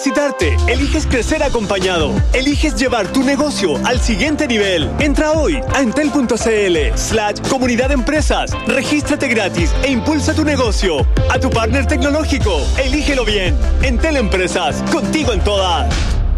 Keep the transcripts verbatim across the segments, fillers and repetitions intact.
capacitarte, eliges crecer acompañado, eliges llevar tu negocio al siguiente nivel. Entra hoy a entel.cl slash comunidad de empresas, regístrate gratis e impulsa tu negocio. A tu partner tecnológico, elígelo bien. Entel Empresas, contigo en todas.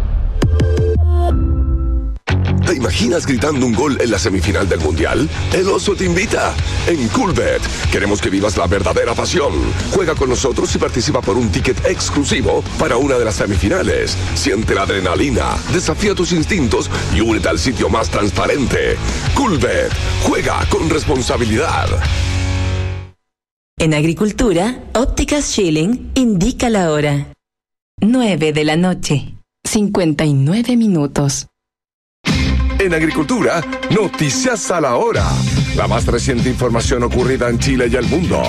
¿Te imaginas gritando un gol en la semifinal del Mundial? El Oso te invita. En Coolbet queremos que vivas la verdadera pasión. Juega con nosotros y participa por un ticket exclusivo para una de las semifinales. Siente la adrenalina, desafía tus instintos y únete al sitio más transparente. Coolbet. Juega con responsabilidad. En Agricultura, Ópticas Schilling indica la hora. nueve de la noche, cincuenta y nueve minutos. En Agricultura, noticias a la hora. La más reciente información ocurrida en Chile y el mundo.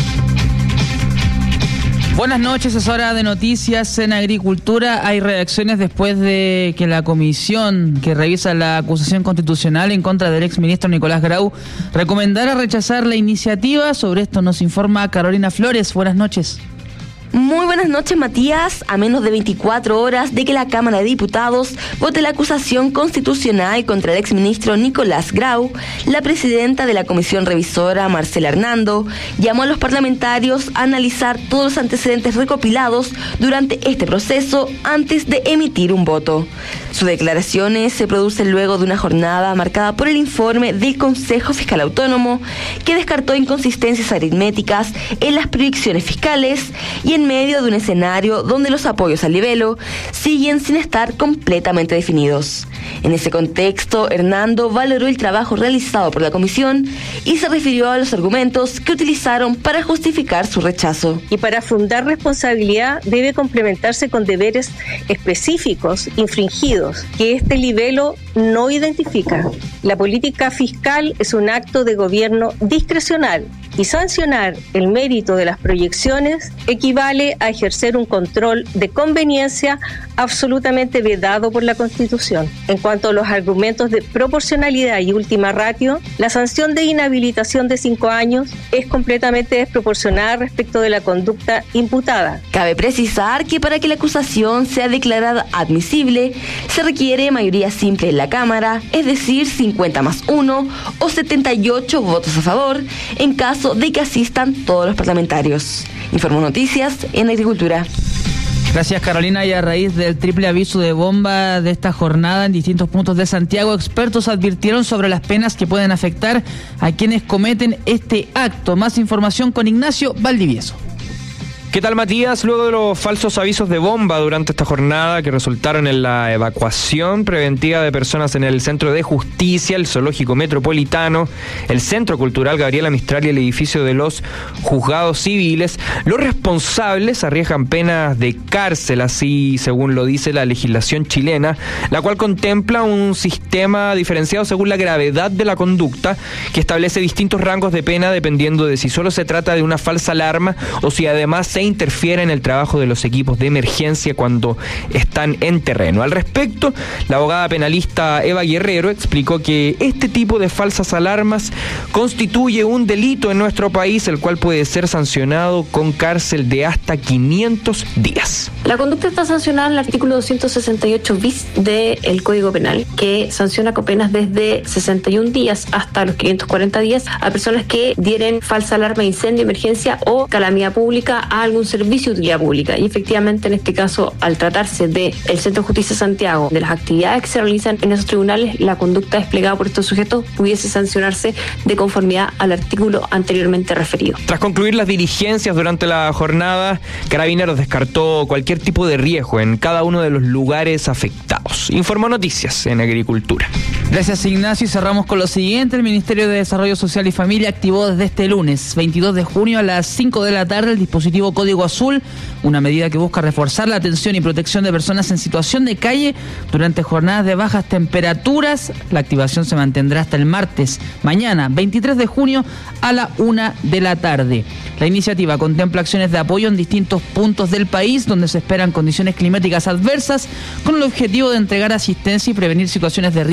Buenas noches, es hora de noticias en Agricultura. Hay reacciones después de que la comisión que revisa la acusación constitucional en contra del exministro Nicolás Grau recomendara rechazar la iniciativa. Sobre esto nos informa Carolina Flores. Buenas noches. Muy buenas noches, Matías. A menos de veinticuatro horas de que la Cámara de Diputados vote la acusación constitucional contra el exministro Nicolás Grau, la presidenta de la Comisión Revisora, Marcela Hernando, llamó a los parlamentarios a analizar todos los antecedentes recopilados durante este proceso antes de emitir un voto. Sus declaraciones se producen luego de una jornada marcada por el informe del Consejo Fiscal Autónomo, que descartó inconsistencias aritméticas en las proyecciones fiscales y en en medio de un escenario donde los apoyos al libelo siguen sin estar completamente definidos. En ese contexto, Hernando valoró el trabajo realizado por la comisión y se refirió a los argumentos que utilizaron para justificar su rechazo. Y para fundar responsabilidad debe complementarse con deberes específicos infringidos que este libelo no identifica. La política fiscal es un acto de gobierno discrecional y sancionar el mérito de las proyecciones equivale a ejercer un control de conveniencia absolutamente vedado por la Constitución. En cuanto a los argumentos de proporcionalidad y última ratio, la sanción de inhabilitación de cinco años es completamente desproporcionada respecto de la conducta imputada. Cabe precisar que para que la acusación sea declarada admisible, se requiere mayoría simple en la Cámara, es decir, cincuenta más uno o setenta y ocho votos a favor, en caso de que asistan todos los parlamentarios. Informó Noticias en Agricultura. Gracias, Carolina. Y a raíz del triple aviso de bomba de esta jornada en distintos puntos de Santiago, expertos advirtieron sobre las penas que pueden afectar a quienes cometen este acto. Más información con Ignacio Valdivieso. ¿Qué tal, Matías? Luego de los falsos avisos de bomba durante esta jornada que resultaron en la evacuación preventiva de personas en el Centro de Justicia, el Zoológico Metropolitano, el Centro Cultural Gabriela Mistral y el edificio de los Juzgados Civiles, los responsables arriesgan penas de cárcel, así según lo dice la legislación chilena, la cual contempla un sistema diferenciado según la gravedad de la conducta, que establece distintos rangos de pena dependiendo de si solo se trata de una falsa alarma o si además se interfiere en el trabajo de los equipos de emergencia cuando están en terreno. Al respecto, la abogada penalista Eva Guerrero explicó que este tipo de falsas alarmas constituye un delito en nuestro país, el cual puede ser sancionado con cárcel de hasta quinientos días. La conducta está sancionada en el artículo doscientos sesenta y ocho bis del Código Penal, que sanciona con penas desde sesenta y un días hasta los quinientos cuarenta días a personas que dieren falsa alarma de incendio, emergencia o calamidad pública a algún servicio de utilidad pública. Y efectivamente, en este caso, al tratarse del Centro de Justicia Santiago, de las actividades que se realizan en esos tribunales, la conducta desplegada por estos sujetos pudiese sancionarse de conformidad al artículo anteriormente referido. Tras concluir las diligencias durante la jornada, Carabineros descartó cualquier tipo de riesgo en cada uno de los lugares afectados. Informó Noticias en Agricultura. Gracias, Ignacio. Y cerramos con lo siguiente. El Ministerio de Desarrollo Social y Familia activó desde este lunes, veintidós de junio a las cinco de la tarde, el dispositivo Código Azul, una medida que busca reforzar la atención y protección de personas en situación de calle durante jornadas de bajas temperaturas. La activación se mantendrá hasta el martes, mañana, veintitrés de junio, a la una de la tarde. La iniciativa contempla acciones de apoyo en distintos puntos del país donde se esperan condiciones climáticas adversas, con el objetivo de entregar asistencia y prevenir situaciones de riesgo para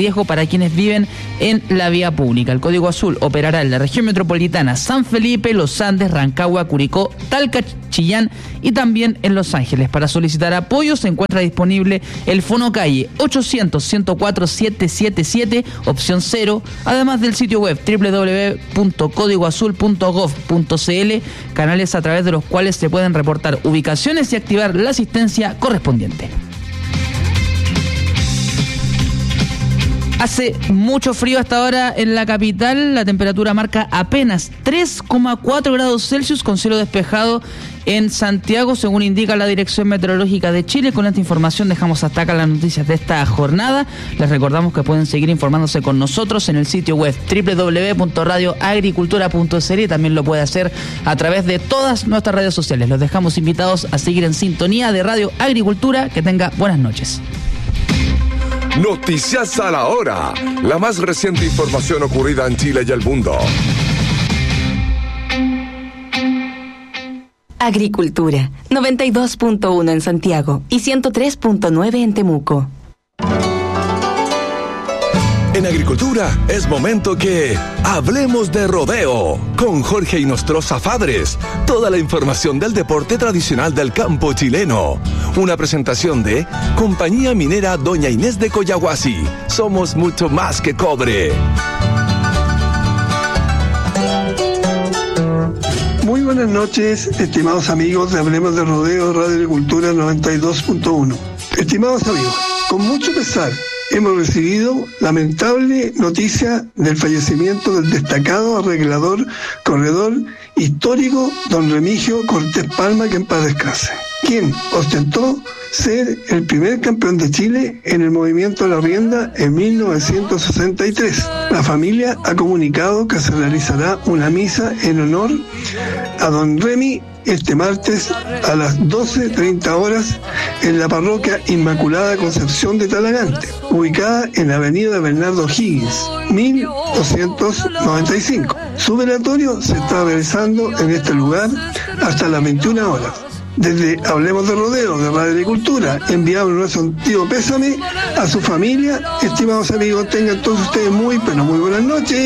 quienes viven en la vía pública. El código azul operará en la región metropolitana, San Felipe, Los Andes, Rancagua, Curicó, Talca, Chillán y también en Los Ángeles. Para solicitar apoyo se encuentra disponible el Fono Calle ochocientos, ciento cuatro, setecientos setenta y siete, opción cero, además del sitio web doble u doble u doble u punto código azul punto gov punto c l, canales a través de los cuales se pueden reportar ubicaciones y activar la asistencia correspondiente. Hace mucho frío hasta ahora en la capital, la temperatura marca apenas tres coma cuatro grados Celsius con cielo despejado en Santiago, según indica la Dirección Meteorológica de Chile. Con esta información dejamos hasta acá las noticias de esta jornada. Les recordamos que pueden seguir informándose con nosotros en el sitio web doble u doble u doble u punto radio agricultura punto c l y también lo puede hacer a través de todas nuestras redes sociales. Los dejamos invitados a seguir en sintonía de Radio Agricultura. Que tenga buenas noches. Noticias a la hora. La más reciente información ocurrida en Chile y el mundo. Agricultura, noventa y dos punto uno en Santiago y ciento tres punto nueve en Temuco. En Agricultura es momento que hablemos de rodeo con Jorge Inostroza Fadres. Toda la información del deporte tradicional del campo chileno. Una presentación de Compañía Minera Doña Inés de Coyahuasi. Somos mucho más que cobre. Muy buenas noches, estimados amigos de Hablemos de Rodeo, Radio Agricultura noventa y dos punto uno. Estimados amigos, con mucho pesar hemos recibido lamentable noticia del fallecimiento del destacado arreglador, corredor histórico don Remigio Cortés Palma, que en paz descanse, quien ostentó ser el primer campeón de Chile en el movimiento de la rienda en mil novecientos sesenta y tres. La familia ha comunicado que se realizará una misa en honor a don Remy este martes a las doce treinta horas en la parroquia Inmaculada Concepción de Talagante, ubicada en la avenida Bernardo Higgins, mil doscientos noventa y cinco. Su velatorio se está realizando en este lugar hasta las veintiuna horas. Desde Hablemos de Rodeo, de Radio Agricultura, enviamos nuestro sentido pésame a su familia. Estimados amigos, tengan todos ustedes muy, pero muy buenas noches.